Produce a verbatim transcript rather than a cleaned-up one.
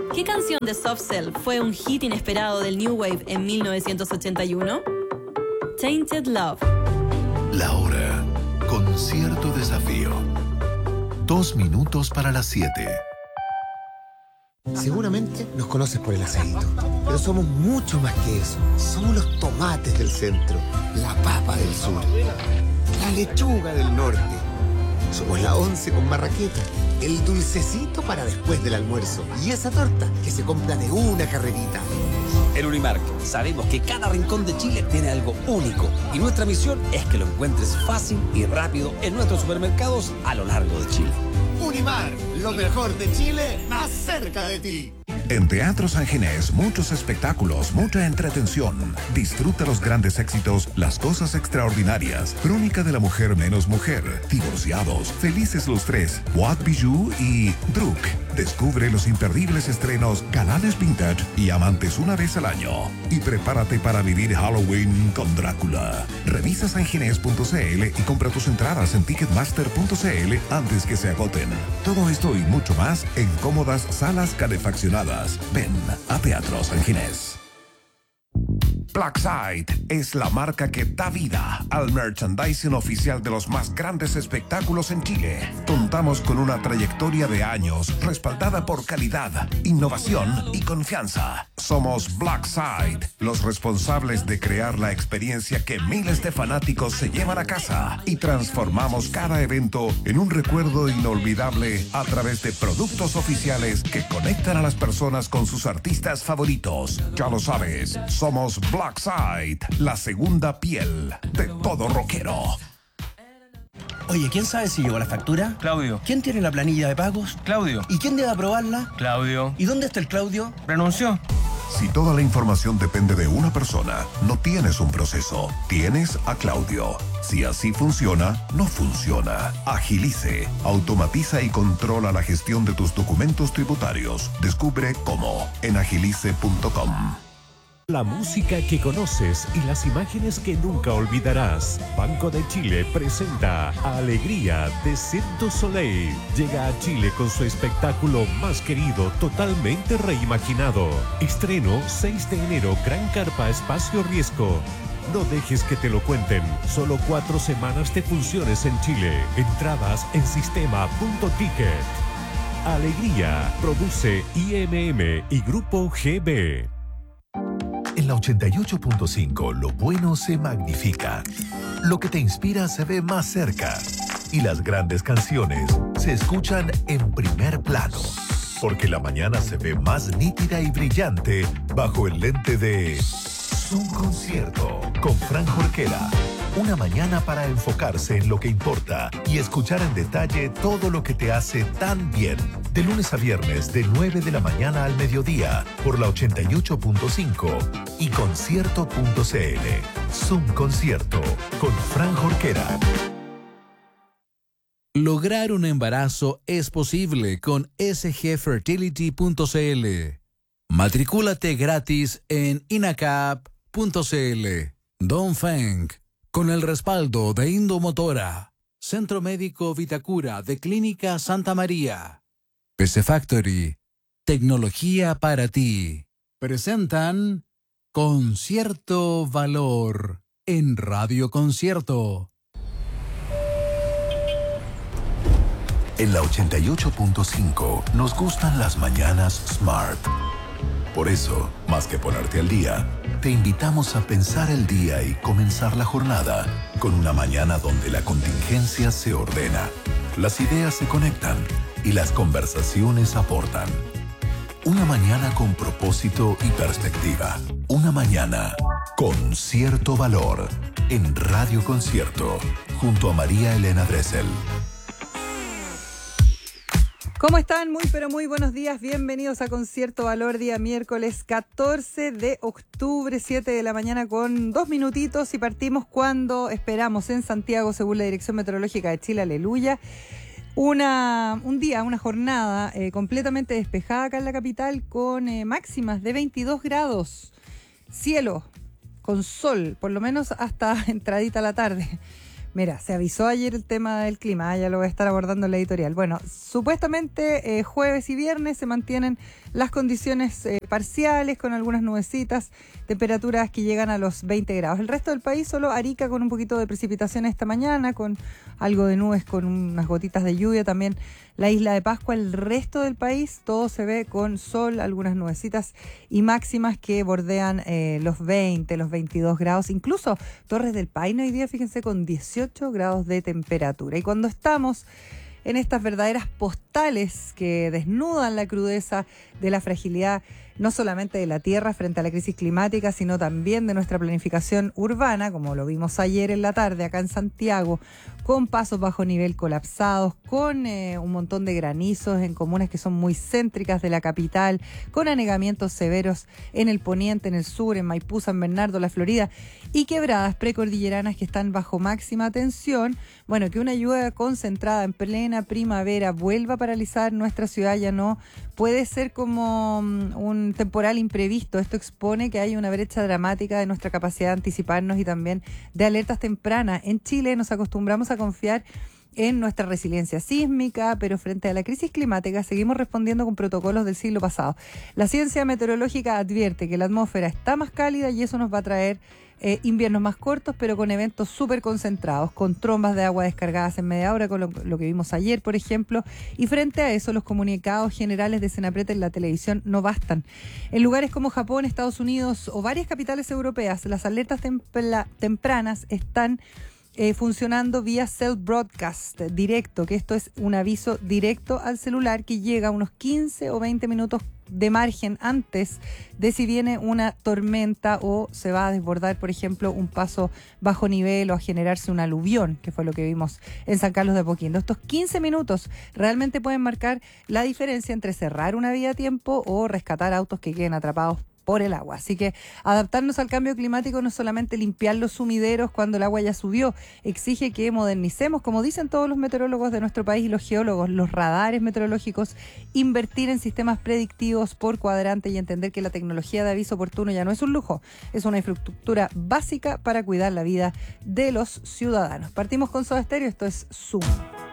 ¿Qué canción de Soft Cell fue un hit inesperado del New Wave en mil novecientos ochenta y uno? Tainted Love. La hora con cierto desafío. Dos minutos para las siete. Seguramente nos conoces por el asadito, pero somos mucho más que eso. Somos los tomates del centro, la papa del sur, la lechuga del norte. Somos la once con marraqueta, el dulcecito para después del almuerzo y esa torta que se compra de una carrerita. En Unimark sabemos que cada rincón de Chile tiene algo único y nuestra misión es que lo encuentres fácil y rápido en nuestros supermercados a lo largo de Chile. Unimark, lo mejor de Chile, más cerca de ti. En Teatro San Ginés, muchos espectáculos, mucha entretención. Disfruta los grandes éxitos, las cosas extraordinarias, Crónica de la mujer menos mujer, Divorciados, Felices los tres, What Bijou y Druk. Descubre los imperdibles estrenos Galanes Vintage y Amantes una vez al año. Y prepárate para vivir Halloween con Drácula. Revisa sanginés punto c l y compra tus entradas en ticketmaster punto c l antes que se agoten. Todo esto y mucho más en cómodas salas calefaccionadas. Ven a Teatro San Ginés. Blackside es la marca que da vida al merchandising oficial de los más grandes espectáculos en Chile. Contamos con una trayectoria de años respaldada por calidad, innovación y confianza. Somos Blackside, los responsables de crear la experiencia que miles de fanáticos se llevan a casa y transformamos cada evento en un recuerdo inolvidable a través de productos oficiales que conectan a las personas con sus artistas favoritos. Ya lo sabes, somos Blackside. Blackside, la segunda piel de todo rockero. Oye, ¿quién sabe si llegó la factura? Claudio. ¿Quién tiene la planilla de pagos? Claudio. ¿Y quién debe aprobarla? Claudio. ¿Y dónde está el Claudio? Renunció. Si toda la información depende de una persona, no tienes un proceso, tienes a Claudio. Si así funciona, no funciona. Agilice, automatiza y controla la gestión de tus documentos tributarios. Descubre cómo en agilice punto com. La música que conoces y las imágenes que nunca olvidarás. Banco de Chile presenta Alegría de Cirque du Soleil. Llega a Chile con su espectáculo más querido, totalmente reimaginado. Estreno seis de enero, Gran Carpa Espacio Riesgo. No dejes que te lo cuenten. Solo cuatro semanas de funciones en Chile. Entradas en sistema punto ticket. Alegría. Produce I M M y Grupo G B. En la ochenta y ocho punto cinco, lo bueno se magnifica. Lo que te inspira se ve más cerca. Y las grandes canciones se escuchan en primer plano. Porque la mañana se ve más nítida y brillante bajo el lente de Zoom Concierto con Fran Jorquera. Una mañana para enfocarse en lo que importa y escuchar en detalle todo lo que te hace tan bien. De lunes a viernes, de nueve de la mañana al mediodía, por la ochenta y ocho punto cinco y concierto punto c l. Zoom Concierto con Fran Jorquera. Lograr un embarazo es posible con s g fertility punto c l. Matricúlate gratis en inacap punto c l. Dongfeng, con el respaldo de Indomotora, Centro Médico Vitacura de Clínica Santa María, P C Factory, tecnología para ti. Presentan Concierto Valor en Radio Concierto. En la ochenta y ocho punto cinco nos gustan las mañanas Smart. Por eso, más que ponerte al día, te invitamos a pensar el día y comenzar la jornada con una mañana donde la contingencia se ordena, las ideas se conectan y las conversaciones aportan. Una mañana con propósito y perspectiva. Una mañana con cierto valor en Radio Concierto, junto a María Elena Dressel. ¿Cómo están? Muy pero muy buenos días. Bienvenidos a Concierto Valor, día miércoles catorce de octubre, siete de la mañana con dos minutitos y partimos cuando esperamos en Santiago, según la Dirección Meteorológica de Chile, aleluya. Una, un día, una jornada eh, completamente despejada acá en la capital con eh, máximas de veintidós grados. Cielo con sol, por lo menos hasta entradita la tarde. Mira, se avisó ayer el tema del clima, ya lo voy a estar abordando en la editorial. Bueno, supuestamente eh, jueves y viernes se mantienen las condiciones eh, parciales con algunas nubecitas, temperaturas que llegan a los veinte grados. El resto del país, solo Arica con un poquito de precipitación esta mañana, con algo de nubes, con unas gotitas de lluvia. También la isla de Pascua, el resto del país, todo se ve con sol, algunas nubecitas y máximas que bordean eh, los veinte, los veintidós grados. Incluso Torres del Paine hoy día, fíjense, con dieciocho grados de temperatura. Y cuando estamos en estas verdaderas postales que desnudan la crudeza de la fragilidad no solamente de la Tierra frente a la crisis climática, sino también de nuestra planificación urbana, como lo vimos ayer en la tarde acá en Santiago, con pasos bajo nivel colapsados, con eh, un montón de granizos en comunas que son muy céntricas de la capital, con anegamientos severos en el poniente, en el sur, en Maipú, San Bernardo, la Florida, y quebradas precordilleranas que están bajo máxima tensión. Bueno, que una lluvia concentrada en plena primavera vuelva a paralizar nuestra ciudad ya no puede ser como un temporal imprevisto. Esto expone que hay una brecha dramática de nuestra capacidad de anticiparnos y también de alertas tempranas. En Chile nos acostumbramos a confiar en nuestra resiliencia sísmica, pero frente a la crisis climática seguimos respondiendo con protocolos del siglo pasado. La ciencia meteorológica advierte que la atmósfera está más cálida y eso nos va a traer eh, inviernos más cortos, pero con eventos súper concentrados, con trombas de agua descargadas en media hora, con lo, lo que vimos ayer, por ejemplo. Y frente a eso, los comunicados generales de Senapred en la televisión no bastan. En lugares como Japón, Estados Unidos o varias capitales europeas, las alertas templa- tempranas están Eh, funcionando vía self-broadcast directo, que esto es un aviso directo al celular que llega unos quince o veinte minutos de margen antes de si viene una tormenta o se va a desbordar, por ejemplo, un paso bajo nivel o a generarse un aluvión, que fue lo que vimos en San Carlos de Apoquindo. Estos quince minutos realmente pueden marcar la diferencia entre cerrar una vía a tiempo o rescatar autos que queden atrapados por el agua. Así que adaptarnos al cambio climático no es solamente limpiar los sumideros cuando el agua ya subió, exige que modernicemos, como dicen todos los meteorólogos de nuestro país y los geólogos, los radares meteorológicos, invertir en sistemas predictivos por cuadrante y entender que la tecnología de aviso oportuno ya no es un lujo, es una infraestructura básica para cuidar la vida de los ciudadanos. Partimos con Soda Stereo, esto es Zoom.